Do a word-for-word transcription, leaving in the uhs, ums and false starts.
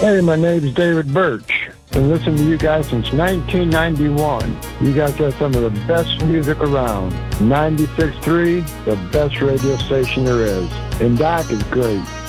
Hey, my name's David Birch. Been listening to you guys since nineteen ninety-one. You guys have some of the best music around. ninety-six point three, the best radio station there is. And Doc is great.